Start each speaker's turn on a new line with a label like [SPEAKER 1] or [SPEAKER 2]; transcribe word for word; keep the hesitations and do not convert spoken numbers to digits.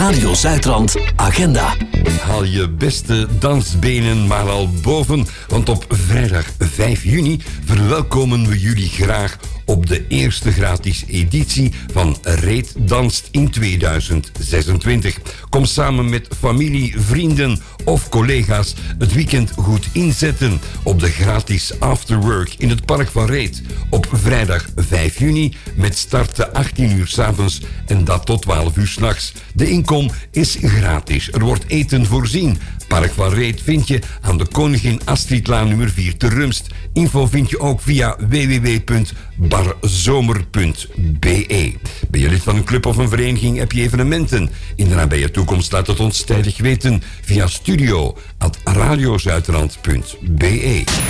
[SPEAKER 1] Radio Zuidrand Agenda.
[SPEAKER 2] Haal je beste dansbenen maar al boven, want op vrijdag vijf juni verwelkomen we jullie graag op de eerste gratis editie van Reet Danst in tweeduizend zesentwintig. Kom samen met familie, vrienden of collega's het weekend goed inzetten op de gratis afterwork in het Park van Reet op vrijdag vijf juni met start te achttien uur 's avonds en dat tot twaalf uur 's nachts. De inkom is gratis. Er wordt eten voorzien. Park van Reet vind je aan de Koningin Astridlaan nummer vier te Rumst. Info vind je ook via w w w punt barzomer punt b e. Ben je lid van een club of een vereniging, heb je evenementen? In de nabije toekomst laat het ons tijdig weten via studio at radiozuidrand punt b e.